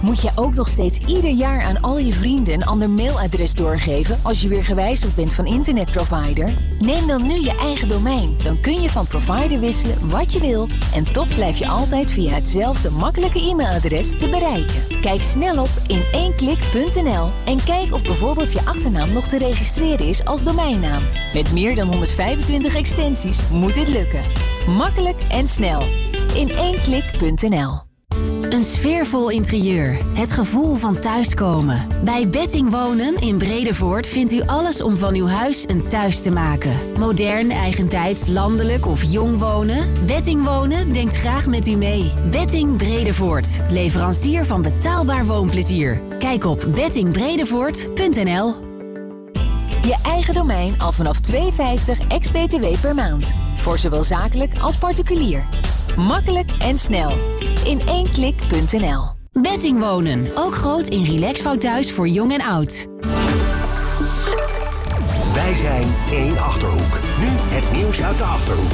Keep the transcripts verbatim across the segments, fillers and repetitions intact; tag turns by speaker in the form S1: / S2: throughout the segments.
S1: Moet je ook nog steeds ieder jaar aan al je vrienden een ander mailadres doorgeven als je weer gewijzigd bent van internetprovider? Neem dan nu je eigen domein. Dan kun je van provider wisselen wat je wil en toch blijf je altijd via hetzelfde makkelijke e-mailadres te bereiken. Kijk snel op in één klik punt n l en kijk of bijvoorbeeld je achternaam nog te registreren is als domeinnaam. Met meer dan honderdvijfentwintig extensies moet dit lukken. Makkelijk en snel. in één klik punt n l.
S2: Een sfeervol interieur. Het gevoel van thuiskomen. Bij Betting Wonen in Bredevoort vindt u alles om van uw huis een thuis te maken. Modern, eigentijds, landelijk of jong wonen? Betting Wonen denkt graag met u mee. Betting Bredevoort. Leverancier van betaalbaar woonplezier. Kijk op betting bredevoort punt n l.
S1: Je eigen domein al vanaf twee euro vijftig ex-B T W per maand. Voor zowel zakelijk als particulier. Makkelijk en snel. in één klik punt n l.
S2: Betting Wonen. Ook groot in Relaxfout thuis voor jong en oud.
S3: Wij zijn één Achterhoek. Nu het nieuws uit de Achterhoek.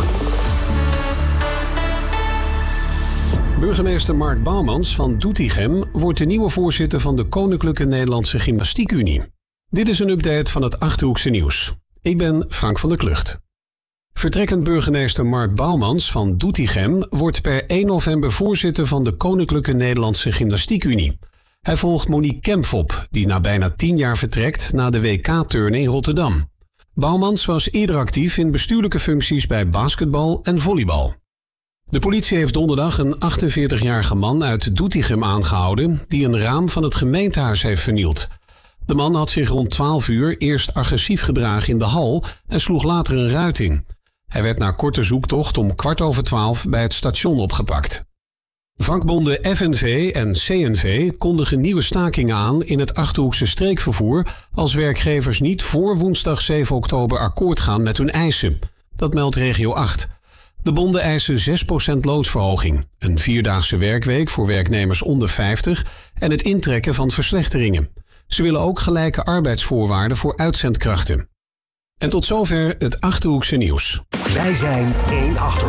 S4: Burgemeester Mark Bouwmans van Doetinchem wordt de nieuwe voorzitter van de Koninklijke Nederlandse Gymnastiekunie. Dit is een update van het Achterhoekse nieuws. Ik ben Frank van der Klucht. Vertrekkend burgemeester Mark Bouwmans van Doetinchem wordt per één november voorzitter van de Koninklijke Nederlandse Gymnastiekunie. Hij volgt Monique Kempf op, die na bijna tien jaar vertrekt na de W K-turnen in Rotterdam. Bouwmans was eerder actief in bestuurlijke functies bij basketbal en volleybal. De politie heeft donderdag een achtenveertigjarige man uit Doetinchem aangehouden die een raam van het gemeentehuis heeft vernield. De man had zich rond twaalf uur eerst agressief gedragen in de hal en sloeg later een ruit in. Hij werd na korte zoektocht om kwart over twaalf bij het station opgepakt. Vakbonden F N V en C N V kondigen nieuwe stakingen aan in het Achterhoekse streekvervoer als werkgevers niet voor woensdag zeven oktober akkoord gaan met hun eisen. Dat meldt Regio acht. De bonden eisen zes procent loonsverhoging, een vierdaagse werkweek voor werknemers onder vijftig en het intrekken van verslechteringen. Ze willen ook gelijke arbeidsvoorwaarden voor uitzendkrachten. En tot zover het Achterhoekse nieuws.
S3: Wij zijn één Achterhoek.